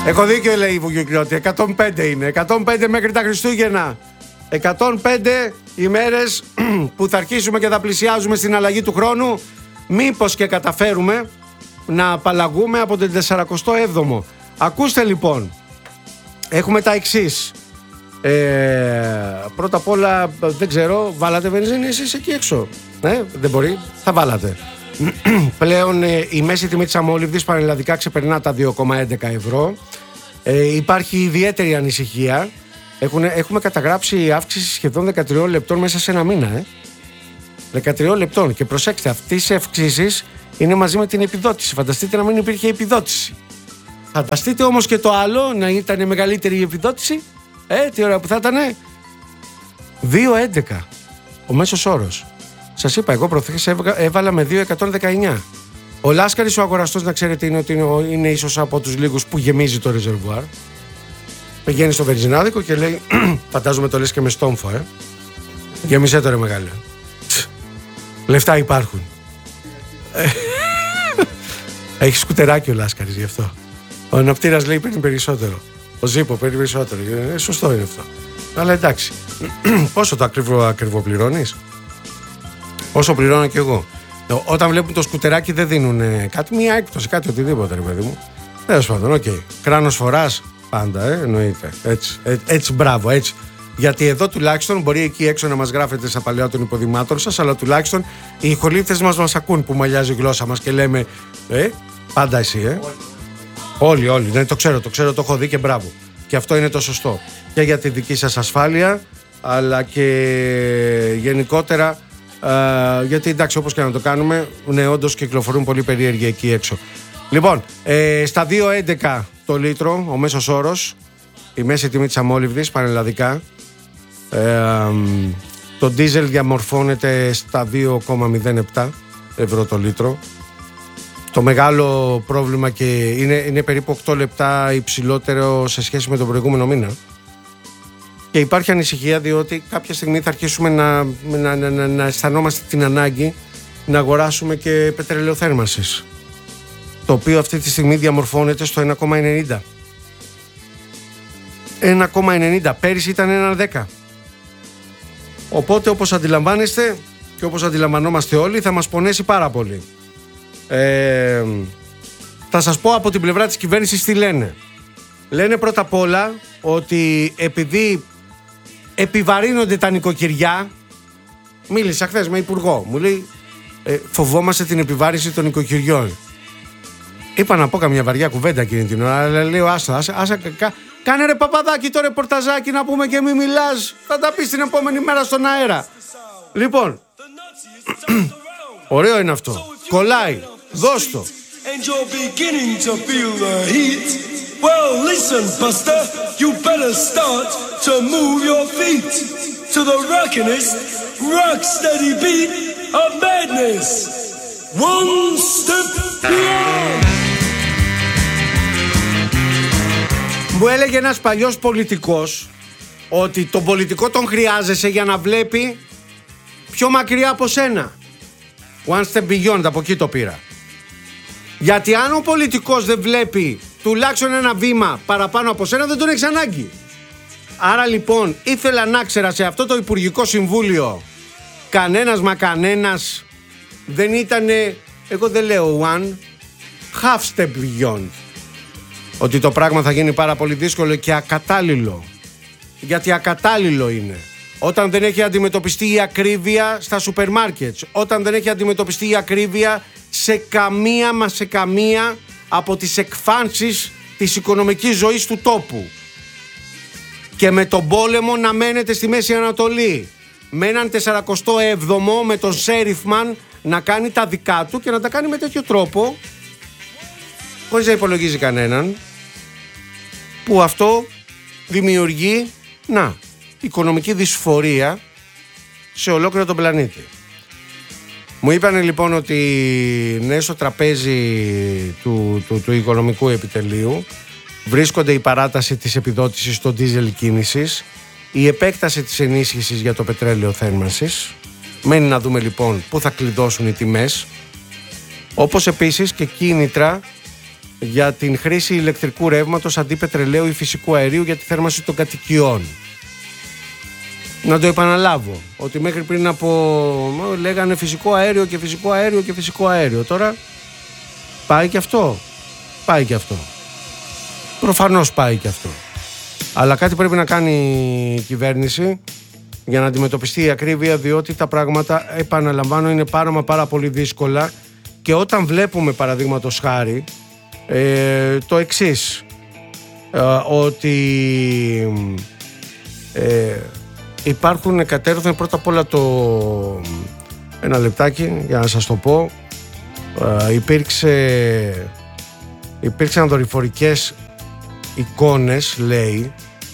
Έχω δίκιο, λέει η Βουγιουκλώτη. 105 είναι. 105 μέχρι τα Χριστούγεννα. 105 ημέρες που θα αρχίσουμε και θα πλησιάζουμε στην αλλαγή του χρόνου. Μήπως και καταφέρουμε να απαλλαγούμε από τον 47ο. Ακούστε λοιπόν. Έχουμε τα εξής. Πρώτα απ' όλα, δεν ξέρω, βάλατε βενζίνη εσείς εκεί έξω? Δεν μπορεί, θα βάλατε. Πλέον η μέση τιμή της αμόλυβδης πανελλαδικά ξεπερνά τα 2,11 ευρώ. Υπάρχει ιδιαίτερη ανησυχία. Έχουμε καταγράψει αύξηση σχεδόν 13 λεπτών μέσα σε ένα μήνα. 13 λεπτών. Και προσέξτε, αυτές οι αυξήσεις είναι μαζί με την επιδότηση. Φανταστείτε να μην υπήρχε επιδότηση. Φανταστείτε όμως και το άλλο, να ήταν μεγαλύτερη η επιδότηση. Τι ώρα που θα ήταν. 2,11 ο μέσος όρος. Σας είπα, εγώ προχθές έβαλα με 2,119. Ο Λάσκαρης ο αγοραστός, να ξέρετε, είναι ότι είναι ίσως από τους λίγους που γεμίζει το ρεζερβουάρ. Πηγαίνει στο βενζινάδικο και λέει, φαντάζομαι το λες και με στόμφο, γεμίσέ το ρε μεγάλε. Λεφτά υπάρχουν. Έχει σκουτεράκι ο Λάσκαρης γι' αυτό. Ο αναπτήρας λέει παίρνει περισσότερο. Ο Ζήπο παίρνει περισσότερο. Σωστό είναι αυτό. Αλλά εντάξει. Πόσο το ακριβοπληρώνεις? Όσο πληρώνω κι εγώ. Όταν βλέπουν το σκουτεράκι δεν δίνουν κάτι, μία έκπτωση, κάτι οτιδήποτε, ρε παιδί μου. Τέλος πάντων, οκ. Κράνος φοράς, πάντα, εννοείται. Έτσι, μπράβο, έτσι. Γιατί εδώ τουλάχιστον μπορεί εκεί έξω να μας γράφετε στα παλαιά των υποδημάτων σας, αλλά τουλάχιστον οι χολίφτες μας ακούν που μαλλιάζει η γλώσσα μας και λέμε πάντα εσύ, Όλοι, ναι, το ξέρω, το έχω δει και μπράβο. Και αυτό είναι το σωστό. Και για τη δική σας ασφάλεια, αλλά και γενικότερα, γιατί εντάξει, όπως και να το κάνουμε, ναι, όντως κυκλοφορούν πολύ περίεργοι εκεί έξω. Λοιπόν, στα 2,11 το λίτρο, ο μέσος όρος, η μέση τιμή της αμόλυβδης πανελλαδικά. Το ντίζελ διαμορφώνεται στα 2,07 ευρώ το λίτρο. Το μεγάλο πρόβλημα και είναι περίπου 8 λεπτά υψηλότερο σε σχέση με τον προηγούμενο μήνα. Και υπάρχει ανησυχία διότι κάποια στιγμή θα αρχίσουμε να αισθανόμαστε την ανάγκη να αγοράσουμε και πετρέλαιο θέρμανσης, το οποίο αυτή τη στιγμή διαμορφώνεται στο 1,90. 1,90. Πέρυσι ήταν 1,10. Οπότε, όπως αντιλαμβάνεστε και όπως αντιλαμβανόμαστε όλοι, θα μας πονέσει πάρα πολύ. Θα σας πω από την πλευρά της κυβέρνησης τι λένε. Λένε πρώτα απ' όλα ότι επειδή επιβαρύνονται τα νοικοκυριά, μίλησα χθες με υπουργό, μου λέει φοβόμαστε την επιβάρυνση των νοικοκυριών. Είπα να πω καμιά βαριά κουβέντα εκείνη την ώρα, αλλά λέω άσα, κάνε ρε Παπαδάκη το ρεπορταζάκι να πούμε και μη μιλάς, θα τα πεις την επόμενη μέρα στον αέρα. Λοιπόν, ωραίο είναι αυτό, κολλάει, δώσ' το. And you're beginning to feel the heat. Well, listen, Buster, you better start to move your feet to the rockinest, rock-steady beat of madness. One step beyond. Μου έλεγε ένας παλιός πολιτικός ότι τον πολιτικό τον χρειάζεσαι για να βλέπει πιο μακριά από σένα. One step beyond, από εκεί το πήρα. Γιατί αν ο πολιτικός δεν βλέπει τουλάχιστον ένα βήμα παραπάνω από σένα, δεν τον έχεις ανάγκη. Άρα λοιπόν ήθελα να ξέρα σε αυτό το Υπουργικό Συμβούλιο κανένας δεν ήτανε, εγώ δεν λέω one, half step beyond. Ότι το πράγμα θα γίνει πάρα πολύ δύσκολο και ακατάλληλο. Γιατί ακατάλληλο είναι όταν δεν έχει αντιμετωπιστεί η ακρίβεια στα σούπερ μάρκετ, όταν δεν έχει αντιμετωπιστεί η ακρίβεια σε καμία από τις εκφάνσεις της οικονομικής ζωής του τόπου. Και με τον πόλεμο να μένετε στη Μέση Ανατολή, με έναν 47ο, με τον Σέριφμαν να κάνει τα δικά του και να τα κάνει με τέτοιο τρόπο, χωρίς να υπολογίζει κανέναν, που αυτό δημιουργεί οικονομική δυσφορία σε ολόκληρο τον πλανήτη. Μου είπανε λοιπόν ότι ναι, στο τραπέζι του οικονομικού επιτελείου βρίσκονται η παράταση της επιδότησης στο ντίζελ κίνησης, η επέκταση της ενίσχυσης για το πετρέλαιο θέρμανσης. Μένει να δούμε λοιπόν πού θα κλειδώσουν οι τιμές, όπως επίσης και κίνητρα για την χρήση ηλεκτρικού ρεύματος αντί πετρελαίου ή φυσικού αερίου για τη θέρμανση των κατοικιών. Να το επαναλάβω, ότι μέχρι πριν λέγανε φυσικό αέριο και φυσικό αέριο και φυσικό αέριο. Τώρα πάει και αυτό. Πάει και αυτό. Προφανώς πάει και αυτό. Αλλά κάτι πρέπει να κάνει η κυβέρνηση για να αντιμετωπιστεί η ακρίβεια, διότι τα πράγματα, επαναλαμβάνω, είναι πάρα πολύ δύσκολα. Και όταν βλέπουμε, παραδείγματος χάρη, το εξής, ότι υπάρχουν κατέρωθεν πρώτα απ' όλα ένα λεπτάκι για να σας το πω, υπήρξαν δορυφορικές εικόνες, λέει,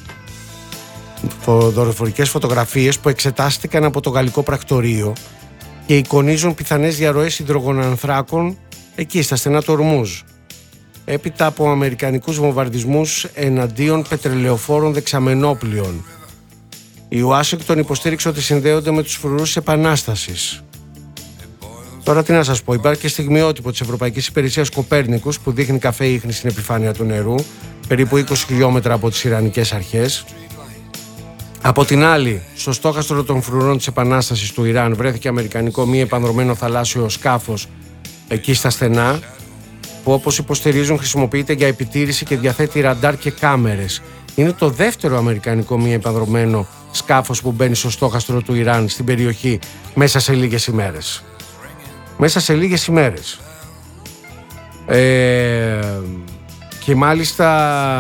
δορυφορικές φωτογραφίες που εξετάστηκαν από το γαλλικό πρακτορείο και εικονίζουν πιθανές διαρροές υδρογονανθράκων εκεί στα στενά του Ορμούζ, έπειτα από αμερικανικούς βομβαρδισμούς εναντίον πετρελαιοφόρων δεξαμενόπλοιων. Η Ουάσιγκτον υποστήριξε ότι συνδέονται με τους φρουρούς της Επανάστασης. Τώρα τι να σας πω, υπάρχει και στιγμιότυπο της Ευρωπαϊκής Υπηρεσίας Κοπέρνικους που δείχνει καφέ ίχνη στην επιφάνεια του νερού, περίπου 20 χιλιόμετρα από τις Ιρανικές αρχές. Από την άλλη, στο στόχαστρο των φρουρών της Επανάστασης του Ιράν βρέθηκε αμερικανικό μη επανδρωμένο θαλάσσιο σκάφος εκεί στα στενά, που όπως υποστηρίζουν χρησιμοποιείται για επιτήρηση και διαθέτει ραντάρ και κάμερες. Είναι το δεύτερο αμερικανικό μη επανδρωμένο σκάφος που μπαίνει στο στόχαστρο του Ιράν στην περιοχή μέσα σε λίγες ημέρες. Μέσα σε λίγες ημέρες. Και μάλιστα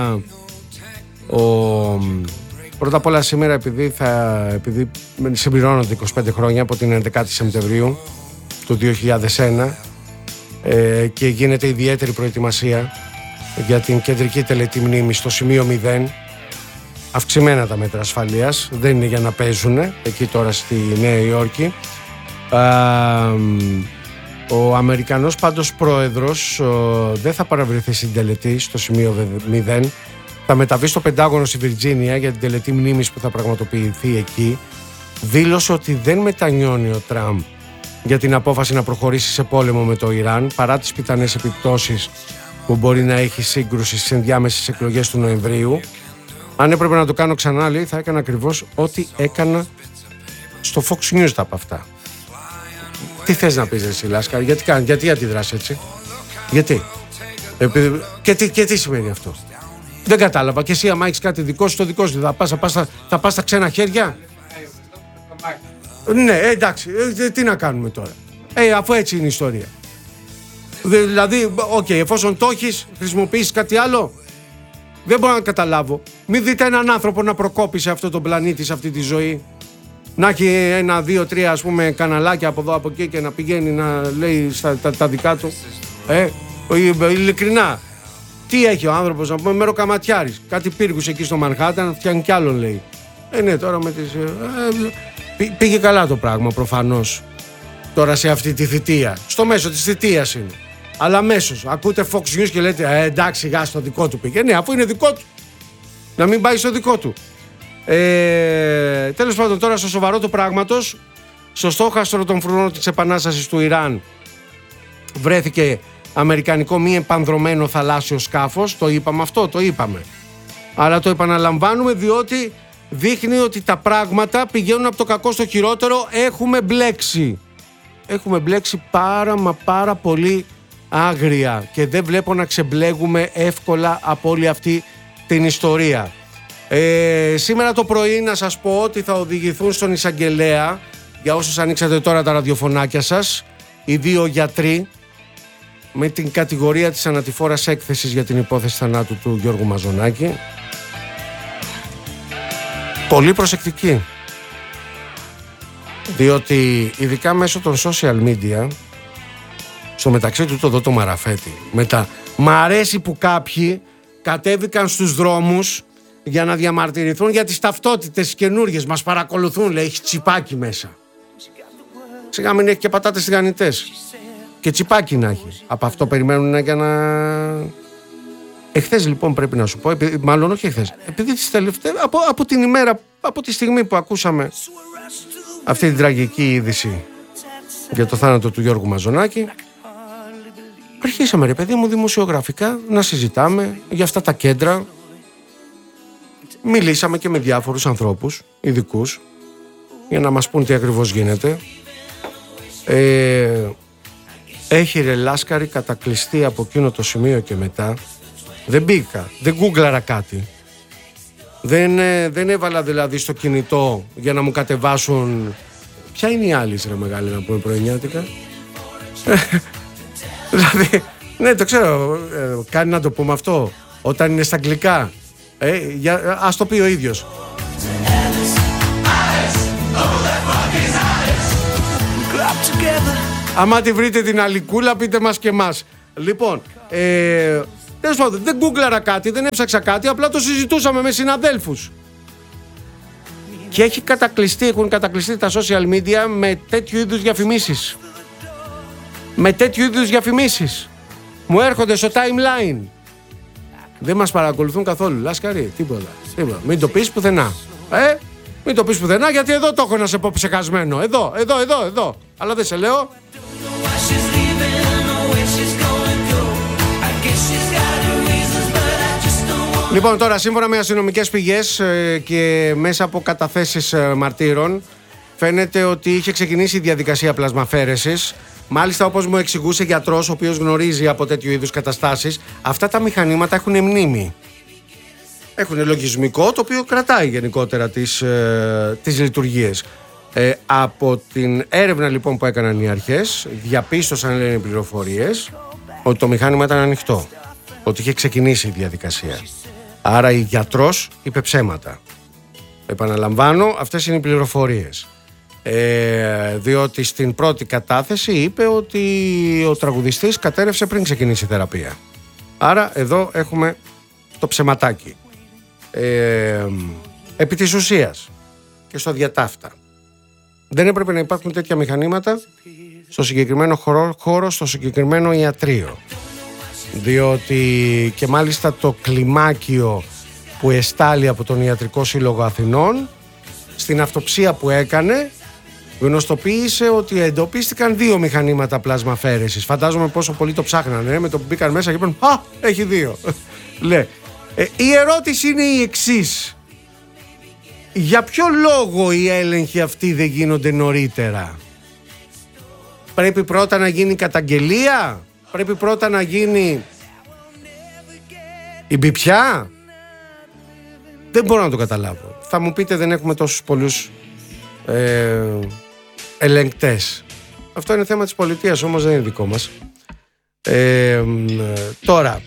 πρώτα απ' όλα σήμερα, επειδή συμπληρώνονται 25 χρόνια από την 11η Σεπτεμβρίου του 2001 και γίνεται ιδιαίτερη προετοιμασία για την κεντρική τελετή μνήμης στο σημείο 0, αυξημένα τα μέτρα ασφαλείας, δεν είναι για να παίζουν εκεί τώρα στη Νέα Υόρκη. Ο Αμερικανός πάντως πρόεδρος δεν θα παραβρεθεί στην τελετή στο σημείο 0, θα μεταβεί στο Πεντάγωνο στη Βιρτζίνια για την τελετή μνήμης που θα πραγματοποιηθεί εκεί. Δήλωσε ότι δεν μετανιώνει ο Τραμπ για την απόφαση να προχωρήσει σε πόλεμο με το Ιράν, παρά τις πιθανές επιπτώσεις που μπορεί να έχει σύγκρουση στις ενδιάμεσες εκλογές του Νοεμβρίου. Αν έπρεπε να το κάνω ξανά, λέει, θα έκανα ακριβώς ό,τι έκανα στο Fox News από αυτά. Τι θες να πεις, εσύ Λάσκα, γιατί αντιδράς έτσι, γιατί, και τι σημαίνει αυτό? Δεν κατάλαβα. Και εσύ, άμα έχεις κάτι δικό σου, το δικό σου, θα πας στα ξένα χέρια. Ναι, εντάξει, τι να κάνουμε τώρα. Αφού έτσι είναι η ιστορία. Δηλαδή, εφόσον το έχεις, χρησιμοποιήσεις κάτι άλλο. Δεν μπορώ να καταλάβω. Μην δείτε έναν άνθρωπο να προκόπει σε αυτό τον πλανήτη, σε αυτή τη ζωή. Να έχει 1, 2, 3 ας πούμε καναλάκια από εδώ από εκεί και να πηγαίνει να λέει τα δικά του. Ειλικρινά. Τι έχει ο άνθρωπος, να πούμε, μεροκαματιάρης. Κάτι πύργους εκεί στο Μανχάταν, φτιάχνει κι άλλον, λέει. Ναι, τώρα με τις... πήγε καλά το πράγμα προφανώς. Τώρα σε αυτή τη θητεία. Στο μέσο της θητείας είναι. Αλλά αμέσως ακούτε Fox News και λέτε εντάξει, γεια, στο δικό του πήγε. Ναι, αφού είναι δικό του. Να μην πάει στο δικό του. Τέλος πάντων, τώρα στο σοβαρό του πράγματος, στο στόχαστρο των φρουρών της Επανάστασης του Ιράν βρέθηκε αμερικανικό μη επανδρωμένο θαλάσσιο σκάφος. Το είπαμε αυτό, το είπαμε. Αλλά το επαναλαμβάνουμε διότι δείχνει ότι τα πράγματα πηγαίνουν από το κακό στο χειρότερο. Έχουμε μπλέξει. Έχουμε μπλέξει πάρα πολύ άγρια και δεν βλέπω να ξεμπλέγουμε εύκολα από όλη αυτή την ιστορία. Σήμερα το πρωί να σας πω ότι θα οδηγηθούν στον εισαγγελέα, για όσους ανοίξατε τώρα τα ραδιοφωνάκια σας, οι 2 γιατροί με την κατηγορία της ανατηφόρας έκθεσης για την υπόθεση θανάτου του Γιώργου Μαζονάκη. Πολύ προσεκτικοί, διότι ειδικά μέσω των social media, στο μεταξύ του το δω το Μαραφέτη μετά, μ' αρέσει που κάποιοι κατέβηκαν στους δρόμους για να διαμαρτυρηθούν για τις ταυτότητες καινούργιες. Μας παρακολουθούν, λέει, έχει τσιπάκι μέσα. Σιγά μην έχει και πατάτες τηγανιτές. Και τσιπάκι να έχει. Από αυτό περιμένουν για να... Εχθές λοιπόν πρέπει να σου πω, μάλλον όχι εχθές, επειδή τις τελευταίες, από την ημέρα, από τη στιγμή που ακούσαμε αυτή την τραγική είδηση για το θάνατο του Γιώργου Μαζονάκη, Αρχίσαμε, ρε παιδί μου, δημοσιογραφικά να συζητάμε για αυτά τα κέντρα. Μιλήσαμε και με διάφορους ανθρώπους, ειδικούς, για να μας πούν τι ακριβώς γίνεται. Έχει ρε Λάσκαρη κατακλειστεί από εκείνο το σημείο και μετά. Δεν μπήκα, δεν γκούγκλαρα κάτι. Δεν έβαλα δηλαδή στο κινητό για να μου κατεβάσουν. Ποια είναι η άλλη ρε μεγάλη να πούμε πρωινιάτικα. Δηλαδή, ναι το ξέρω, κάνει να το πούμε αυτό όταν είναι στα αγγλικά. Ας το πει ο ίδιος. Άμα τη βρείτε την αλικούλα πείτε μας και μας. Λοιπόν, τέλος πάντων, δεν γκούγκλαρα κάτι, δεν έψαξα κάτι, απλά το συζητούσαμε με συναδέλφους. Και έχουν κατακλειστεί τα social media με τέτοιου είδους διαφημίσεις. Μου έρχονται στο timeline. Δεν μας παρακολουθούν καθόλου, Λάσκαρη, τίποτα. Μην το πεις πουθενά. Μην το πεις πουθενά, γιατί εδώ το έχω να σε πω ψεκασμένο. Εδώ. Αλλά δεν σε λέω. Λοιπόν, τώρα σύμφωνα με αστυνομικές πηγές και μέσα από καταθέσεις μαρτύρων, φαίνεται ότι είχε ξεκινήσει η διαδικασία πλασμαφαίρεσης. Μάλιστα, όπως μου εξηγούσε γιατρός, ο οποίος γνωρίζει από τέτοιου είδους καταστάσεις, αυτά τα μηχανήματα έχουν μνήμη. Έχουν λογισμικό το οποίο κρατάει γενικότερα τις λειτουργίες. Από την έρευνα λοιπόν που έκαναν οι αρχές, διαπίστωσαν, λένε οι πληροφορίες, ότι το μηχάνημα ήταν ανοιχτό. Ότι είχε ξεκινήσει η διαδικασία. Άρα η γιατρός είπε ψέματα. Επαναλαμβάνω, αυτές είναι οι πληροφορίες. Διότι στην πρώτη κατάθεση είπε ότι ο τραγουδιστής κατέρευσε πριν ξεκινήσει η θεραπεία. Άρα εδώ έχουμε το ψεματάκι. Επί της ουσίας και στο διατάφτα, δεν έπρεπε να υπάρχουν τέτοια μηχανήματα στο συγκεκριμένο χώρο, στο συγκεκριμένο ιατρείο. Διότι και μάλιστα το κλιμάκιο που εστάλει από τον Ιατρικό Σύλλογο Αθηνών, στην αυτοψία που έκανε, γνωστοποίησε ότι εντοπίστηκαν 2 μηχανήματα πλασμαφαίρεσης. Φαντάζομαι πόσο πολύ το ψάχνανε, με το που μπήκαν μέσα και είπαν «Α, έχει 2». Λέει. Η ερώτηση είναι η εξής. Για ποιο λόγο οι έλεγχοι αυτοί δεν γίνονται νωρίτερα? Πρέπει πρώτα να γίνει καταγγελία? Πρέπει πρώτα να γίνει η μπιπιά? Δεν μπορώ να το καταλάβω. Θα μου πείτε δεν έχουμε τόσους πολλούς ελεγκτές. Αυτό είναι θέμα της πολιτείας, όμως δεν είναι δικό μας. Τώρα,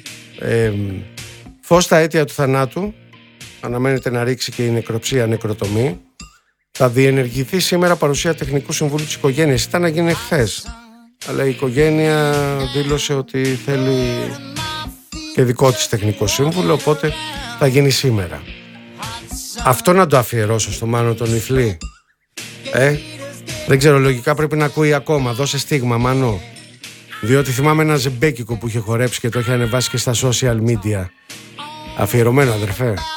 φως στα αίτια του θανάτου αναμένεται να ρίξει και η νεκροψία νεκροτομή. Θα διενεργηθεί σήμερα παρουσία τεχνικού συμβούλου της οικογένειας. Ήταν να γίνει χθες, αλλά η οικογένεια δήλωσε ότι θέλει και δικό της τεχνικό σύμβουλο, οπότε θα γίνει σήμερα. Αυτό να το αφιερώσω στο Μάνο τον Ιφλή. Δεν ξέρω, λογικά πρέπει να ακούει ακόμα. Δώσε στίγμα, Μάνο. Διότι θυμάμαι ένα ζεμπέκικο που είχε χορέψει και το είχε ανεβάσει και στα social media. Αφιερωμένο, αδερφέ.